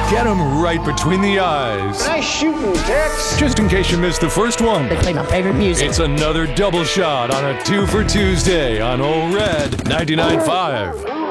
Get him right between the eyes. Nice shooting, Tex. Just in case you missed the first one. They play my favorite music. It's another double shot on a 2 for Tuesday on Old Red 99.5.